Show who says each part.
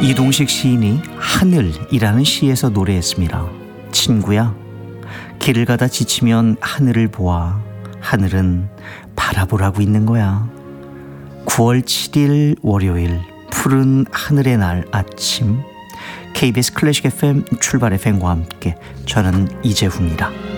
Speaker 1: 이동식 시인이 하늘이라는 시에서 노래했습니다. 친구야, 길을 가다 지치면 하늘을 보아. 하늘은 바라보라고 있는 거야. 9월 7일 월요일, 푸른 하늘의 날 아침, KBS 클래식 FM 출발 FM과 함께 저는 이재훈이다.